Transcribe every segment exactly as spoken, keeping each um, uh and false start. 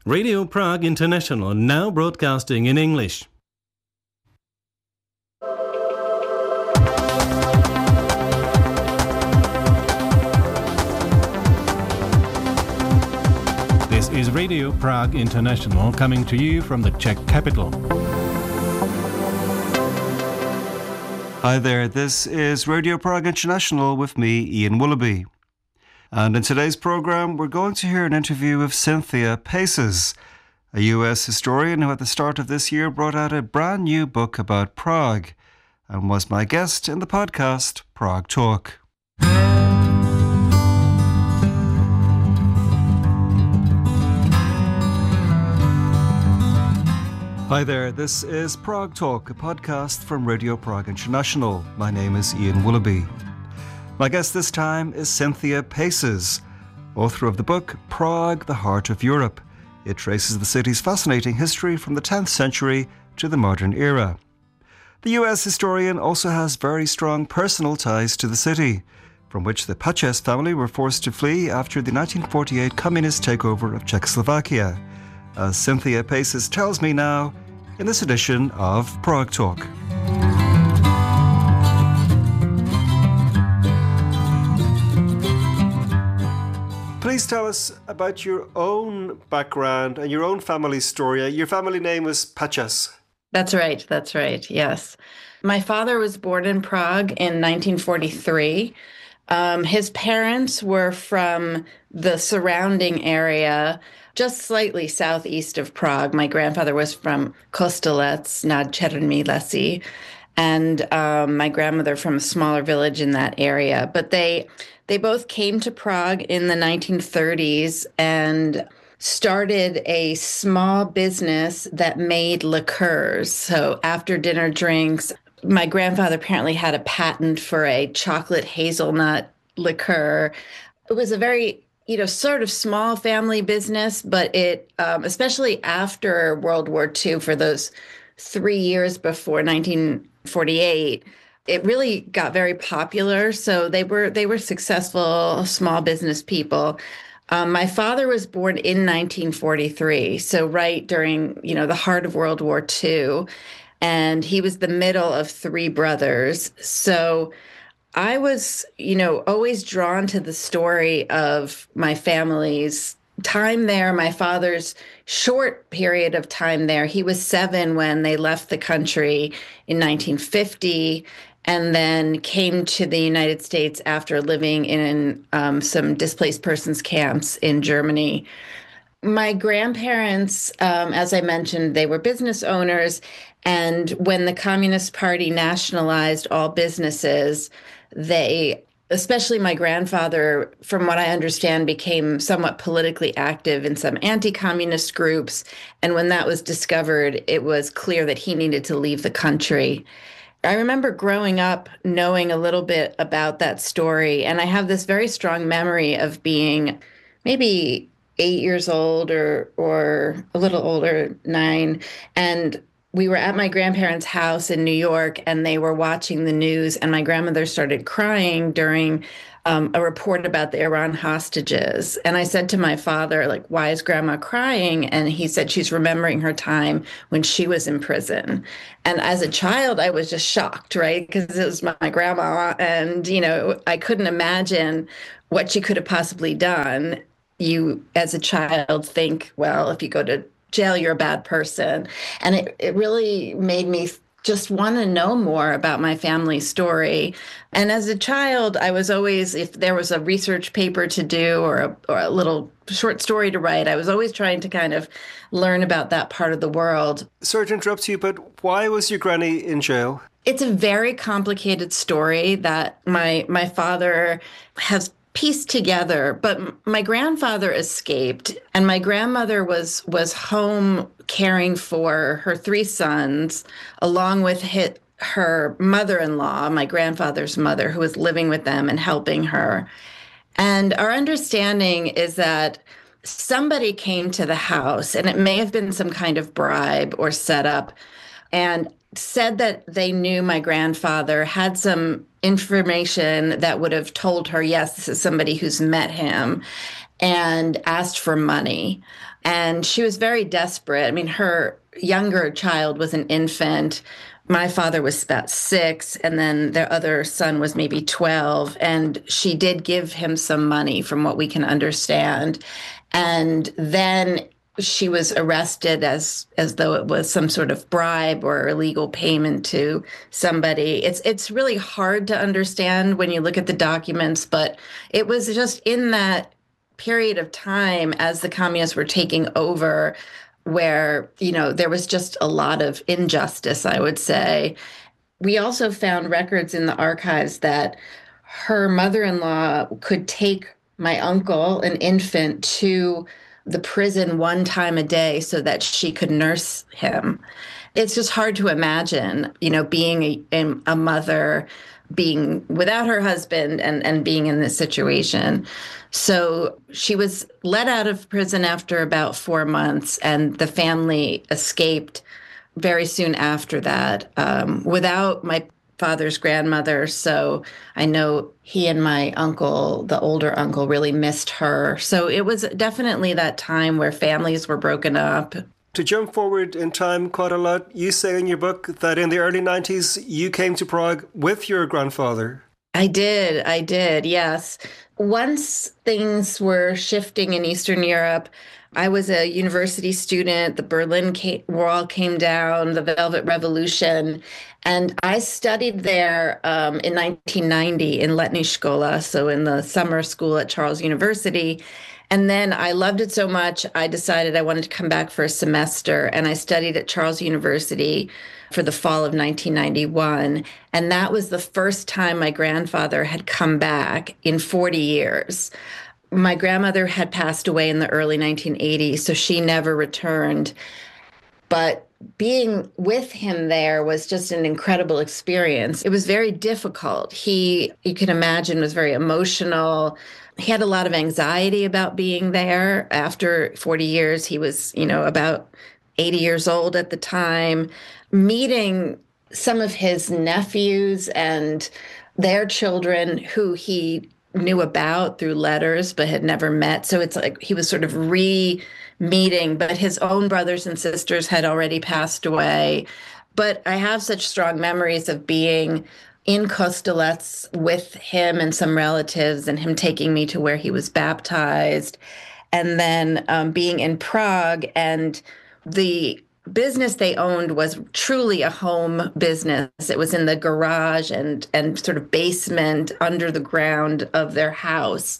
Radio Prague International, now broadcasting in English. This is Radio Prague International, coming to you from the Czech capital. Hi there, this is Radio Prague International with me, Ian Willoughby. And in today's programme, we're going to hear an interview with Cynthia Paces, a U S historian who at the start of this year brought out a brand new book about Prague and was my guest in the podcast Prague Talk. Hi there, this is Prague Talk, a podcast from Radio Prague International. My name is Ian Willoughby. My guest this time is Cynthia Paces, author of the book Prague, the Heart of Europe. It traces the city's fascinating history from the tenth century to the modern era. The U S historian also has very strong personal ties to the city, from which the Paces family were forced to flee after the nineteen forty-eight communist takeover of Czechoslovakia, as Cynthia Paces tells me now in this edition of Prague Talk. Please tell us about your own background and your own family story. Your family name was Paces. That's right. That's right. Yes. My father was born in Prague in nineteen forty-three. Um, his parents were from the surrounding area, just slightly southeast of Prague. My grandfather was from Kostelec nad Černými lesy, and um, my grandmother from a smaller village in that area. But they they both came to Prague in the nineteen thirties and started a small business that made liqueurs. So after dinner drinks, my grandfather apparently had a patent for a chocolate hazelnut liqueur. It was a very, you know, sort of small family business, but it, um, especially after World War Two, for those three years before nineteen forty-eight, it really got very popular. So they were they were successful small business people. Um, my father was born in nineteen forty-three, so right during, you know, the heart of World War Two, and he was the middle of three brothers. So I was, you know, always drawn to the story of my family's time there, my father's short period of time there. He was seven when they left the country in nineteen fifty, and then came to the United States after living in um, some displaced persons camps in Germany. My grandparents, um, as I mentioned, they were business owners. And when the Communist Party nationalized all businesses, they, especially my grandfather, from what I understand, became somewhat politically active in some anti-communist groups. And when that was discovered, it was clear that he needed to leave the country. I remember growing up knowing a little bit about that story, and I have this very strong memory of being maybe eight years old or or a little older, nine, and we were at my grandparents' house in New York, and they were watching the news, and my grandmother started crying during um, a report about the Iran hostages. And I said to my father, like, why is grandma crying? And he said she's remembering her time when she was in prison. And as a child, I was just shocked, right? Because it was my, my grandma, and, you know, I couldn't imagine what she could have possibly done. You, as a child, think, well, if you go to jail, you're a bad person. And it, it really made me just want to know more about my family's story. And as a child, I was always, if there was a research paper to do or a, or a little short story to write, I was always trying to kind of learn about that part of the world. Sorry to interrupt you, but why was your granny in jail? It's a very complicated story that my my father has pieced together, but my grandfather escaped, and my grandmother was was home caring for her three sons, along with his, her mother-in-law, my grandfather's mother, who was living with them and helping her. And our understanding is that somebody came to the house, and it may have been some kind of bribe or setup, and said that they knew my grandfather, had some information that would have told her, yes, this is somebody who's met him. and asked for money. And she was very desperate. I mean, her younger child was an infant. My father was about six, and then their other son was maybe twelve. And she did give him some money, from what we can understand. And then she was arrested as as though it was some sort of bribe or illegal payment to somebody. It's it's really hard to understand when you look at the documents, but it was just in that period of time as the communists were taking over where, you know, there was just a lot of injustice, I would say. We also found records in the archives that her mother-in-law could take my uncle, an infant, to the prison one time a day so that she could nurse him. It's just hard to imagine, you know, being a, a mother, being without her husband and, and being in this situation. So she was let out of prison after about four months, and the family escaped very soon after that, um, without my father's grandmother. So I know he and my uncle, the older uncle, really missed her. So it was definitely that time where families were broken up. To jump forward in time quite a lot, you say in your book that in the early nineties, you came to Prague with your grandfather. I did. I did. Yes. Once things were shifting in Eastern Europe, I was a university student. The Berlin Wall came down, the Velvet Revolution, and I studied there um, in nineteen ninety in Letní škola, so in the summer school at Charles University. And then I loved it so much, I decided I wanted to come back for a semester, and I studied at Charles University for the fall of nineteen ninety-one. And that was the first time my grandfather had come back in forty years. My grandmother had passed away in the early nineteen eighties, so she never returned. But being with him there was just an incredible experience. It was very difficult. He, you can imagine, was very emotional. He had a lot of anxiety about being there. After forty years, he was, you know, about eighty years old at the time. Meeting some of his nephews and their children who he knew about through letters but had never met. So it's like he was sort of re-meeting, but his own brothers and sisters had already passed away. But I have such strong memories of being in Kostelec with him and some relatives, and him taking me to where he was baptized, and then um, being in Prague. And the business they owned was truly a home business. It was in the garage and and sort of basement under the ground of their house.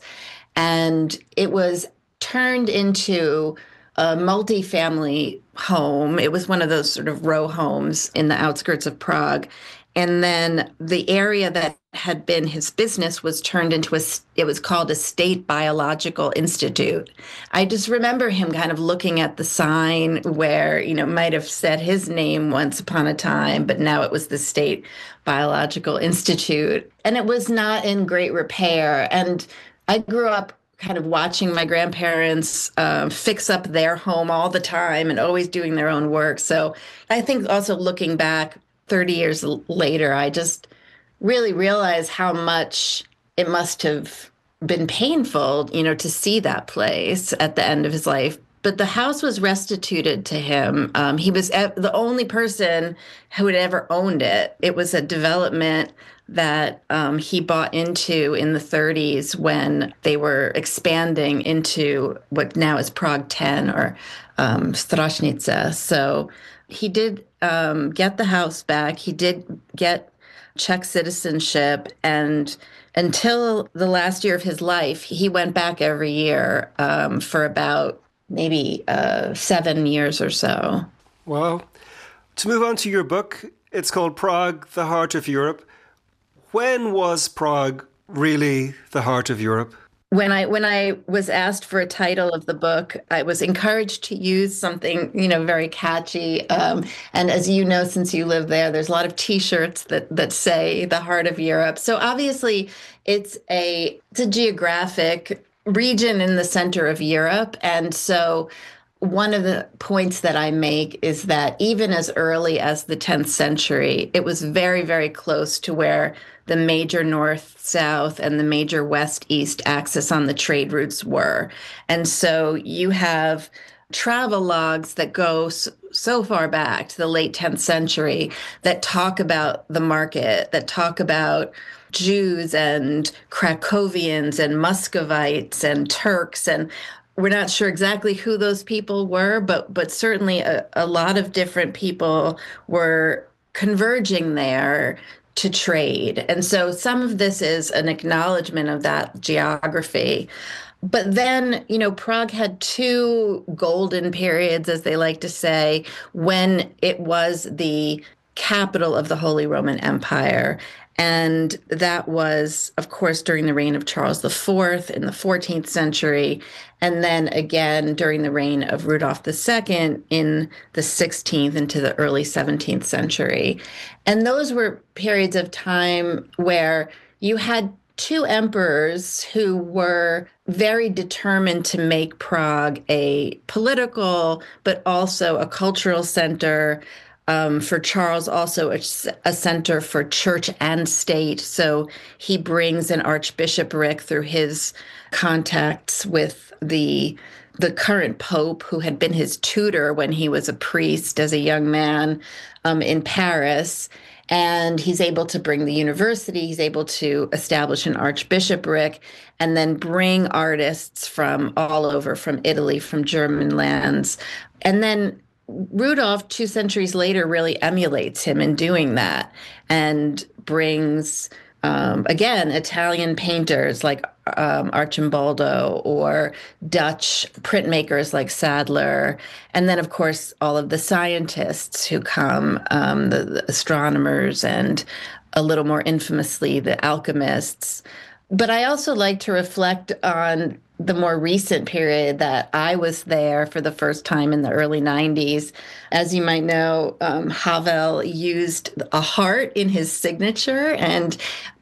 And it was turned into a multi-family home. It was one of those sort of row homes in the outskirts of Prague. And then the area that had been his business was turned into a, it was called a State Biological Institute. I just remember him kind of looking at the sign where, you know, might have said his name once upon a time, but now it was the State Biological Institute. And it was not in great repair. And I grew up kind of watching my grandparents uh, fix up their home all the time and always doing their own work. So I think also looking back thirty years later, I just really realized how much it must have been painful, you know, to see that place at the end of his life. But the house was restituted to him. Um, he was the only person who had ever owned it. It was a development that um, he bought into in the thirties when they were expanding into what now is Prague ten, or um, Strašnica. So he did um, get the house back. He did get Czech citizenship. And until the last year of his life, he went back every year um, for about maybe uh, seven years or so. Well, to move on to your book, it's called Prague, the Heart of Europe. When was Prague really the heart of Europe? When I when I was asked for a title of the book, I was encouraged to use something, you know, very catchy. Um, and as you know, since you live there, there's a lot of T-shirts that that say the heart of Europe. So obviously, it's a it's a geographic region in the center of Europe, and so one of the points that I make is that even as early as the tenth century, it was very, very close to where the major north-south and the major west-east axis on the trade routes were. And so you have travel logs that go so far back to the late tenth century that talk about the market, that talk about Jews and Krakowians and Muscovites and Turks, and we're not sure exactly who those people were, but but certainly a, a lot of different people were converging there to trade. And so some of this is an acknowledgement of that geography. But then, you know, Prague had two golden periods, as they like to say, when it was the capital of the Holy Roman Empire. And that was, of course, during the reign of Charles the Fourth in the fourteenth century, and then again during the reign of Rudolph the Second in the sixteenth into the early seventeenth century. And those were periods of time where you had two emperors who were very determined to make Prague a political, but also a cultural center. Um, for Charles, also a, a center for church and state. So he brings an archbishopric through his contacts with the the current pope, who had been his tutor when he was a priest as a young man um, in Paris. And he's able to bring the university, he's able to establish an archbishopric, and then bring artists from all over, from Italy, from German lands. And then Rudolph, two centuries later, really emulates him in doing that and brings, um, again, Italian painters like um, Arcimboldo or Dutch printmakers like Sadler. And then, of course, all of the scientists who come, um, the, the astronomers, and a little more infamously, the alchemists. But I also like to reflect on the more recent period that I was there for the first time in the early nineties. As you might know, um, Havel used a heart in his signature, and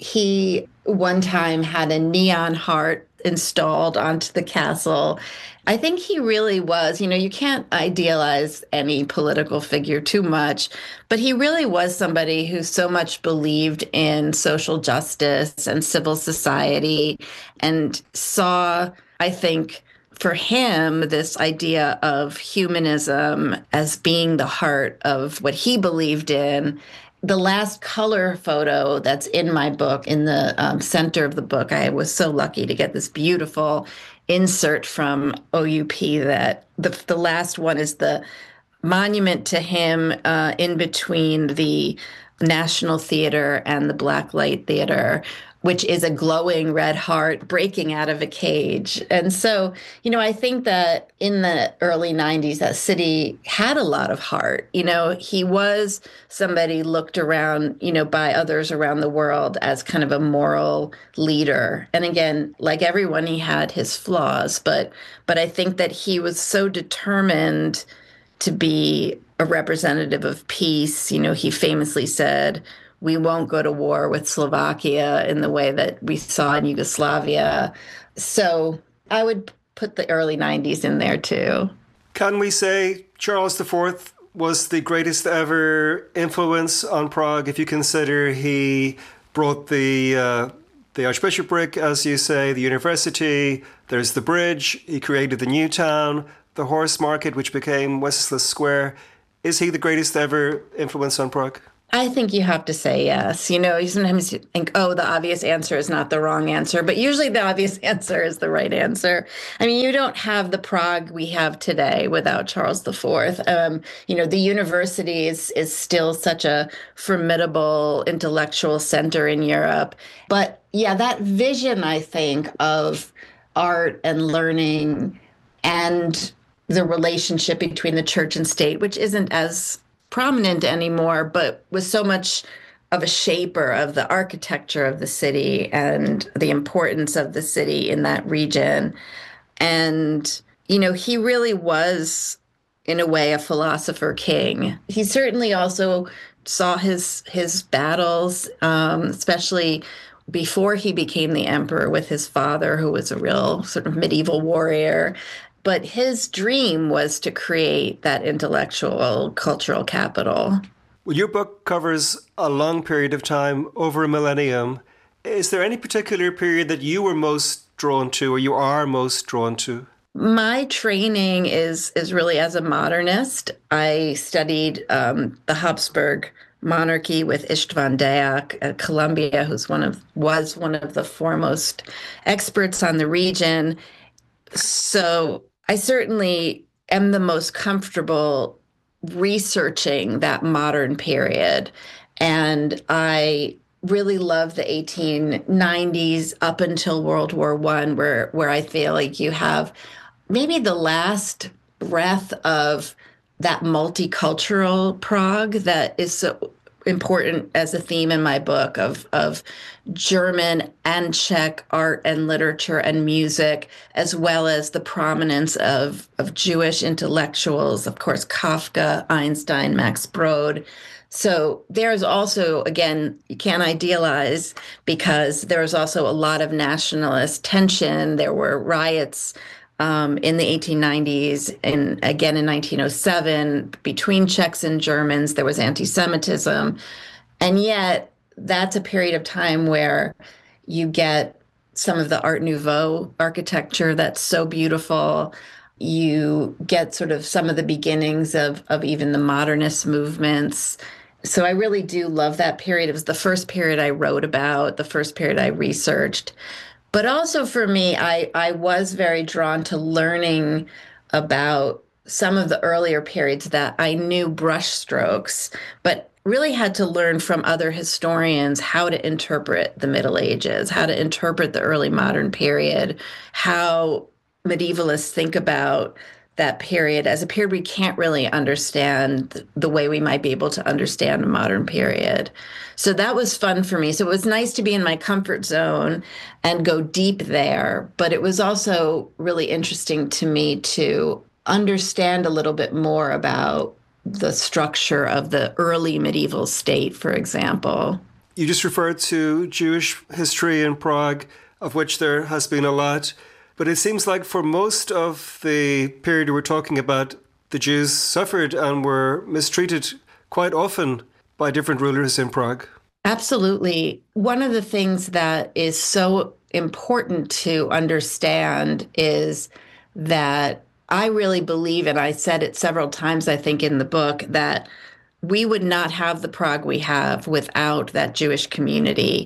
he one time had a neon heart installed onto the castle. I think he really was, you know, you can't idealize any political figure too much, but he really was somebody who so much believed in social justice and civil society and saw, I think, for him, this idea of humanism as being the heart of what he believed in. The last color photo that's in my book, in the um, center of the book, I was so lucky to get this beautiful insert from O U P that the, the last one is the monument to him uh, in between the National Theater and the Blacklight Theater, which is a glowing red heart breaking out of a cage. And so, you know, I think that in the early nineties, that city had a lot of heart. You know, he was somebody looked around, you know, by others around the world as kind of a moral leader. And again, like everyone, he had his flaws, but but I think that he was so determined to be a representative of peace. You know, he famously said, "We won't go to war with Slovakia in the way that we saw in Yugoslavia." So I would put the early nineties in there too. Can we say Charles the Fourth was the greatest ever influence on Prague, if you consider he brought the uh, the archbishopric, as you say, the university, there's the bridge, he created the new town, the horse market, which became Wenceslas Square. Is he the greatest ever influence on Prague? I think you have to say yes. You know, you sometimes think, oh, the obvious answer is not the wrong answer, but usually the obvious answer is the right answer. I mean, you don't have the Prague we have today without Charles the Fourth. Um, you know, the university is, is still such a formidable intellectual center in Europe. But yeah, that vision, I think, of art and learning and the relationship between the church and state, which isn't as prominent anymore, but was so much of a shaper of the architecture of the city and the importance of the city in that region. And, you know, he really was, in a way, a philosopher king. He certainly also saw his his battles, um, especially before he became the emperor, with his father, who was a real sort of medieval warrior. But his dream was to create that intellectual, cultural capital. Well, your book covers a long period of time, over a millennium. Is there any particular period that you were most drawn to, or you are most drawn to? My training is is really as a modernist. I studied um, the Habsburg monarchy with István Deák at Columbia, who's one of was one of the foremost experts on the region. So I certainly am the most comfortable researching that modern period. And I really love the eighteen nineties up until World War One, where where I feel like you have maybe the last breath of that multicultural Prague that is so important as a theme in my book of of German and Czech art and literature and music, as well as the prominence of of Jewish intellectuals, of course, Kafka, Einstein, Max Brod. So there's also, again, you can't idealize because there was also a lot of nationalist tension. There were riots um, in the eighteen nineties and again in nineteen oh seven between Czechs and Germans. There was anti-Semitism. And yet that's a period of time where you get some of the Art Nouveau architecture that's so beautiful. You get sort of some of the beginnings of, of even the modernist movements. So I really do love that period. It was the first period I wrote about, the first period I researched. But also for me, I, I was very drawn to learning about some of the earlier periods that I knew brushstrokes, but really had to learn from other historians how to interpret the Middle Ages, how to interpret the early modern period, how medievalists think about that period as a period we can't really understand the way we might be able to understand a modern period. So that was fun for me. So it was nice to be in my comfort zone and go deep there, but it was also really interesting to me to understand a little bit more about the structure of the early medieval state, for example. You just referred to Jewish history in Prague, of which there has been a lot. But it seems like for most of the period we're talking about, the Jews suffered and were mistreated quite often by different rulers in Prague. Absolutely. One of the things that is so important to understand is that I really believe, and I said it several times, I think, in the book, that we would not have the Prague we have without that Jewish community.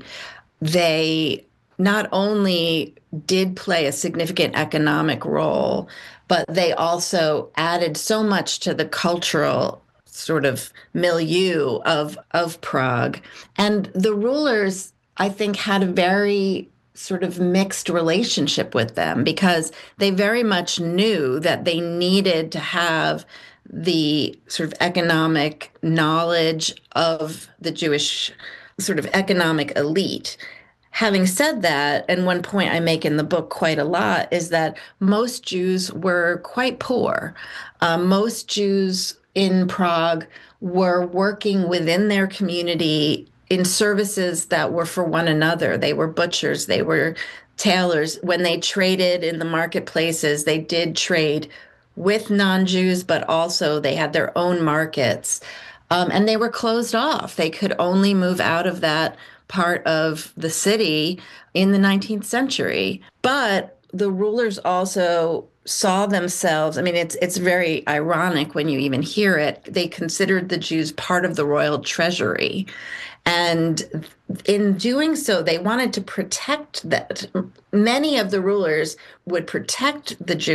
They not only did play a significant economic role, but they also added so much to the cultural sort of milieu of, of Prague. And the rulers, I think, had a very sort of mixed relationship with them because they very much knew that they needed to have the sort of economic knowledge of the Jewish sort of economic elite. Having said that, and one point I make in the book quite a lot is that most Jews were quite poor. Uh, most Jews in Prague were working within their community in services that were for one another. They were butchers, they were tailors. When they traded in the marketplaces, they did trade with non-Jews, but also they had their own markets. Um, and they were closed off. They could only move out of that part of the city in the nineteenth century. But the rulers also saw themselves, I mean, it's it's very ironic when you even hear it. They considered the Jews part of the royal treasury. And in doing so, they wanted to protect that. Many of the rulers would protect the Jews